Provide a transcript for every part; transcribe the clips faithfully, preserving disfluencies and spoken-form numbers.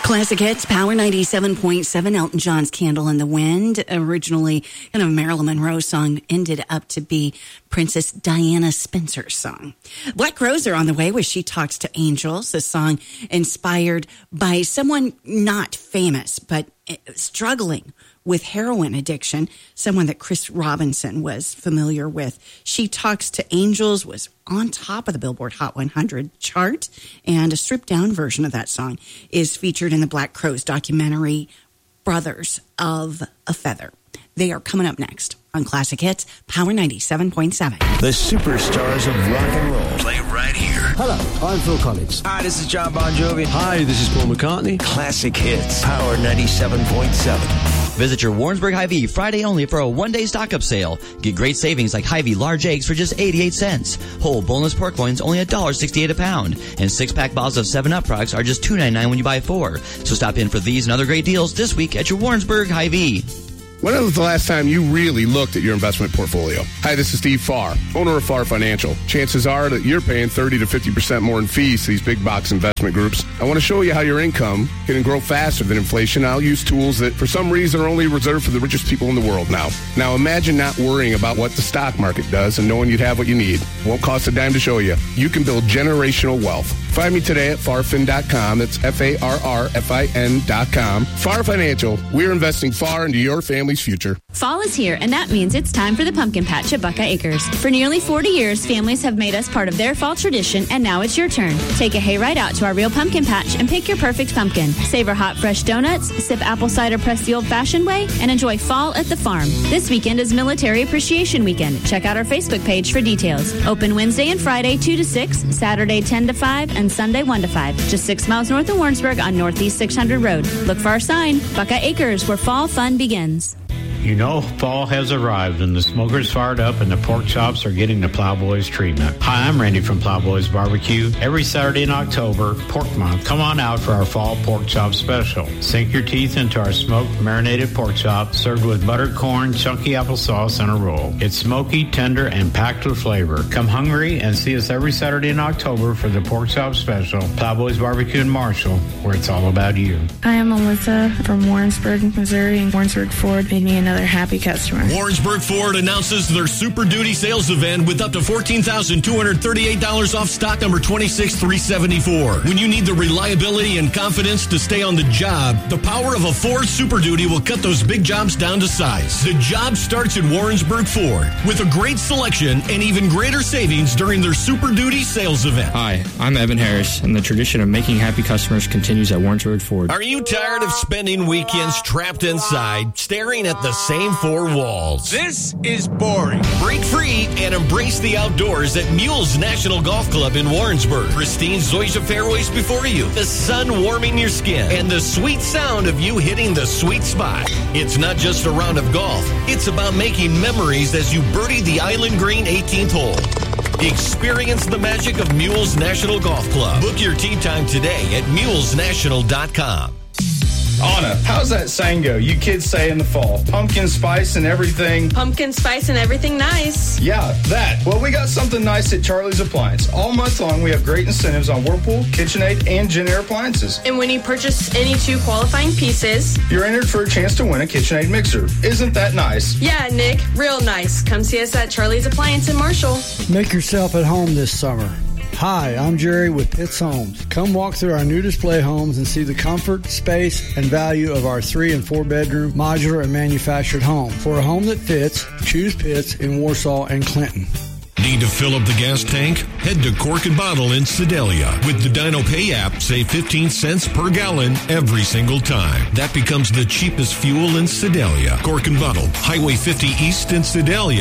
Classic Hits, Power ninety-seven point seven, Elton John's Candle in the Wind. Originally kind of a Marilyn Monroe song, ended up to be Princess Diana Spencer's song. Black Rose are on the way with She Talks to Angels, a song inspired by someone not famous, but struggling with heroin addiction, someone that Chris Robinson was familiar with. She Talks to Angels was on top of the Billboard Hot one hundred chart, and a stripped-down version of that song is featured in the Black Crowes documentary, Brothers of a Feather. They are coming up next on Classic Hits, Power ninety-seven point seven. The superstars of rock and roll play right here. Hello, I'm Phil Collins. Hi, this is John Bon Jovi. Hi, this is Paul McCartney. Classic Hits, Power ninety-seven point seven. Visit your Warrensburg Hy-Vee Friday only for a one-day stock-up sale. Get great savings like Hy-Vee large eggs for just eighty-eight cents. Whole boneless pork loins only one dollar sixty-eight a pound. And six-pack bottles of seven up products are just two ninety-nine when you buy four. So stop in for these and other great deals this week at your Warrensburg Hy-Vee. When was the last time you really looked at your investment portfolio? Hi, this is Steve Farr, owner of Farr Financial. Chances are that you're paying thirty to fifty percent more in fees to these big box investment groups. I want to show you how your income can grow faster than inflation. I'll use tools that, for some reason, are only reserved for the richest people in the world now. Now, imagine not worrying about what the stock market does and knowing you'd have what you need. Won't cost a dime to show you. You can build generational wealth. Find me today at farfin dot com. That's F A R R F I N dot com. Farr Financial. We're investing far into your family's future. Fall is here, and that means it's time for the pumpkin patch at Buckeye Acres. For nearly forty years, families have made us part of their fall tradition, and now it's your turn. Take a hayride out to our real pumpkin patch and pick your perfect pumpkin. Savor hot, fresh donuts, sip apple cider pressed the old-fashioned way, and enjoy fall at the farm. This weekend is Military Appreciation Weekend. Check out our Facebook page for details. Open Wednesday and Friday two to six, Saturday ten to five, and Sunday one to five. Just six miles north of Warrensburg on Northeast six hundred Road. Look for our sign, Buckeye Acres, where fall fun begins. You know fall has arrived and the smoker's fired up and the pork chops are getting the Plowboys treatment. Hi, I'm Randy from Plowboys Barbecue. Every Saturday in October, Pork Month, come on out for our fall pork chop special. Sink your teeth into our smoked marinated pork chop served with buttered corn, chunky applesauce, and a roll. It's smoky, tender, and packed with flavor. Come hungry and see us every Saturday in October for the pork chop special. Plowboys Barbecue in Marshall, where it's all about you. I am Melissa from Warrensburg, Missouri, and Warrensburg Ford made me another happy customer. Warrensburg Ford announces their Super Duty sales event with up to fourteen thousand two hundred thirty-eight dollars off stock number twenty-six three seventy-four. When you need the reliability and confidence to stay on the job, the power of a Ford Super Duty will cut those big jobs down to size. The job starts at Warrensburg Ford with a great selection and even greater savings during their Super Duty sales event. Hi, I'm Evan Harris, and the tradition of making happy customers continues at Warrensburg Ford. Are you tired of spending weekends trapped inside, staring at the same four walls? This is boring. Break free and embrace the outdoors at Mules National Golf Club in Warrensburg. Pristine zoysia fairways before you, the sun warming your skin, and the sweet sound of you hitting the sweet spot. It's not just a round of golf. It's about making memories as you birdie the Island Green eighteenth hole. Experience the magic of Mules National Golf Club. Book your tee time today at mules national dot com. Anna, how's that saying go? You kids say in the fall, pumpkin spice and everything. Pumpkin spice and everything nice. Yeah, that. Well, we got something nice at Charlie's Appliance. All month long, we have great incentives on Whirlpool, KitchenAid, and Jenn-Air appliances. And when you purchase any two qualifying pieces, you're entered for a chance to win a KitchenAid mixer. Isn't that nice? Yeah, Nick, real nice. Come see us at Charlie's Appliance in Marshall. Make yourself at home this summer. Hi, I'm Jerry with Pitts Homes. Come walk through our new display homes and see the comfort, space, and value of our three and four bedroom modular and manufactured home. For a home that fits, choose Pitts in Warsaw and Clinton. Need to fill up the gas tank? Head to Cork and Bottle in Sedalia. With the Dino Pay app, save fifteen cents per gallon every single time. That becomes the cheapest fuel in Sedalia. Cork and Bottle, Highway fifty East in Sedalia,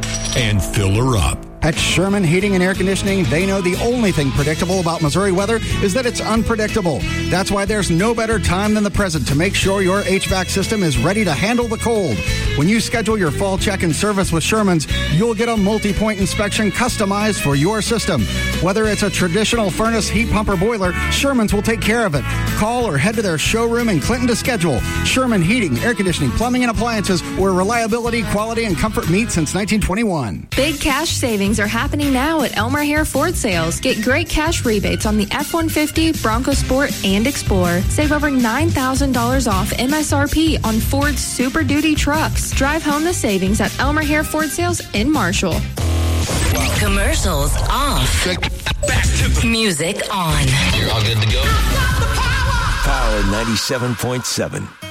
and fill her up. At Sherman Heating and Air Conditioning, they know the only thing predictable about Missouri weather is that it's unpredictable. That's why there's no better time than the present to make sure your H V A C system is ready to handle the cold. When you schedule your fall check and service with Sherman's, you'll get a multi-point inspection customized for your system. Whether it's a traditional furnace, heat pump, or boiler, Sherman's will take care of it. Call or head to their showroom in Clinton to schedule. Sherman Heating, Air Conditioning, Plumbing, and Appliances, where reliability, quality, and comfort meet since nineteen twenty-one. Big cash savings savings are happening now at Elmer Hare Ford Sales. Get great cash rebates on the F one fifty, Bronco Sport, and Explorer. Save over nine thousand dollars off M S R P on Ford's Super Duty trucks. Drive home the savings at Elmer Hare Ford Sales in Marshall. Commercials off. Back to the music on. You're all good to go. Power ninety-seven point seven.